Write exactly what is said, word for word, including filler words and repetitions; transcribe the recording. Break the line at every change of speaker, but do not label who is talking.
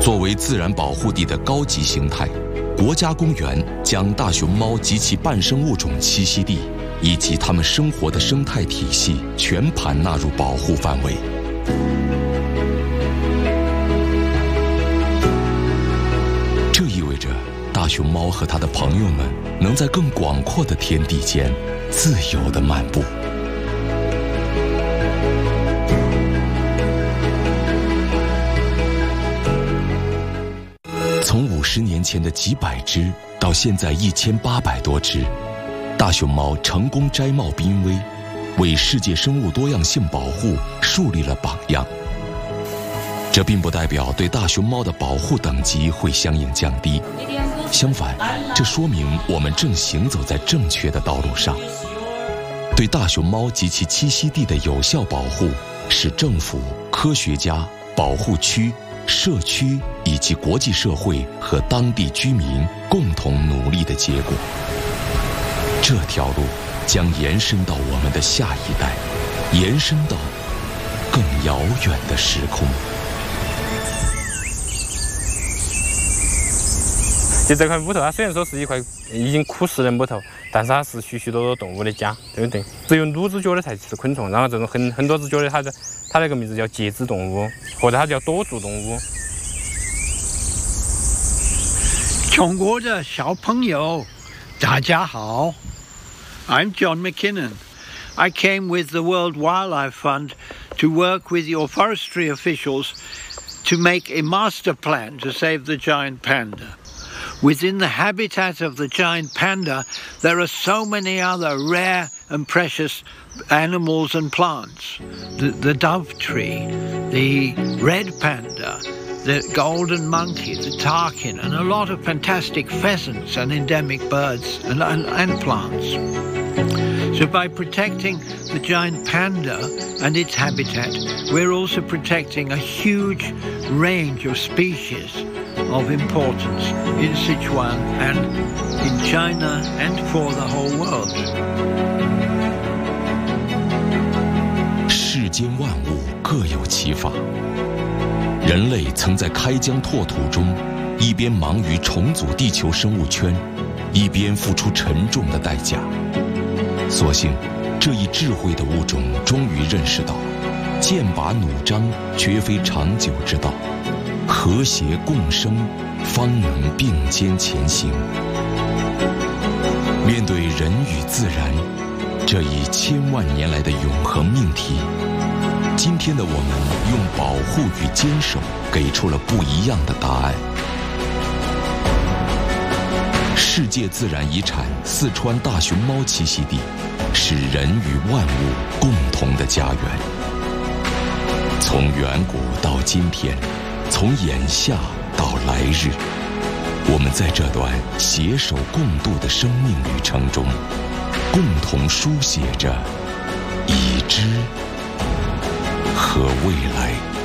作为自然保护地的高级形态，国家公园将大熊猫及其伴生物种栖息地以及它们生活的生态体系全盘纳入保护范围。这意味着大熊猫和它的朋友们能在更广阔的天地间自由地漫步。从五十年前的几百只到现在一千八百多只，大熊猫成功摘帽濒危，为世界生物多样性保护树立了榜样。这并不代表对大熊猫的保护等级会相应降低，相反，这说明我们正行走在正确的道路上。对大熊猫及其栖息地的有效保护，是政府、科学家、保护区、社区以及国际社会和当地居民共同努力的结果。这条路将延伸到我们的下一代，延伸到更遥远的时空。
就这块木头，它虽然说是一块已经枯死的木头，但是它是许许多多动物的家，对不对？只有弩子脚的才吃昆虫，然后这种很很多只脚的，它的它那个名字叫节肢动物，或者它叫多足动物。
中国的小朋友，大家好 ，I'm John McKinnon. I came with the World Wildlife Fund to work with your forestry officials to make a master plan to save the giant panda. Within the habitat of the giant panda, there are so many other rare and precious animals and plants. The, the dove tree, the red panda, the golden monkey, the tarkin, and a lot of fantastic pheasants and endemic birds and, and, and plants. So by protecting the giant panda and its habitat, we're also protecting a huge range of species of importance in Sichuan and in China and for the whole world.
世间万物各有其法，人类曾在开疆拓土中，一边忙于重组地球生物圈，一边付出沉重的代价。所幸，这一智慧的物种终于认识到，剑拔弩张绝非长久之道。和谐共生，方能并肩前行。面对人与自然这一千万年来的永恒命题，今天的我们用保护与坚守给出了不一样的答案。世界自然遗产四川大熊猫栖息地，是人与万物共同的家园。从远古到今天，从眼下到来日，我们在这段携手共度的生命旅程中，共同书写着已知和未来。